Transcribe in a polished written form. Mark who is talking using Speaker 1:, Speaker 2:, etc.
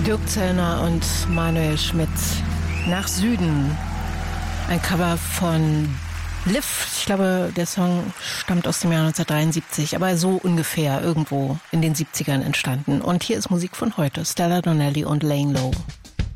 Speaker 1: Dirk Zellner und Manuel Schmidt, Nach Süden. Ein Cover von Liv. Ich glaube, der Song stammt aus dem Jahr 1973, aber so ungefähr irgendwo in den 70ern entstanden. Und hier ist Musik von heute, Stella Donnelly und Layne Lowe.